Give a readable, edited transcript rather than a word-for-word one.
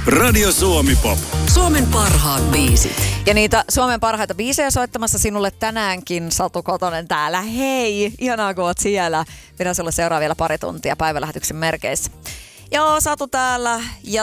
Radio Suomi Pop. Suomen parhaat biisit. Ja niitä Suomen parhaita biisejä soittamassa sinulle tänäänkin Satu Kotonen täällä. Hei, ihanaa kun oot siellä. Pidän sulle seuraa vielä pari tuntia päivälähetyksen merkeissä. Joo, Satu täällä. Ja